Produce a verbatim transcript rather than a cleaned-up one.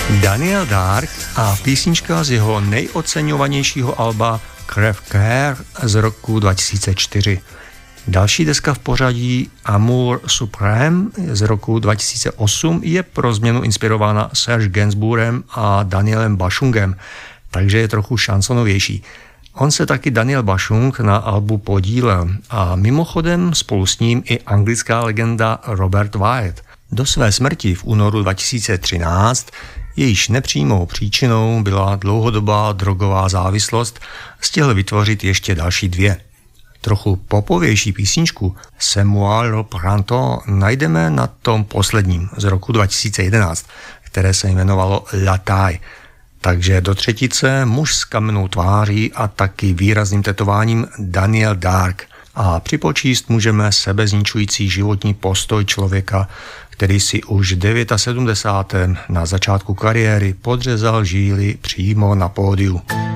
Daniel Dark a písnička z jeho nejoceňovanějšího alba Crève Cœur z roku dva tisíce čtyři. Další deska v pořadí Amour Suprême z roku dva tisíce osm je pro změnu inspirována Serge Gainsbourgem a Danielem Bashungem, takže je trochu šansonovější. On se taky Daniel Bashung na albu podílel a mimochodem spolu s ním i anglická legenda Robert Wyatt. Do své smrti v únoru dva tisíce třináct jejíž nepřímou příčinou byla dlouhodobá drogová závislost, stihl vytvořit ještě další dvě. Trochu popovější písničku C'est moi le printemps najdeme na tom posledním z roku dva tisíce jedenáct, které se jmenovalo La Taille. Takže do třetice muž s kamennou tváří a taky výrazným tetováním Daniel Dark. A připočíst můžeme sebezničující životní postoj člověka, který si už v sedmdesátém devátém na začátku kariéry podřezal žíly přímo na pódiu.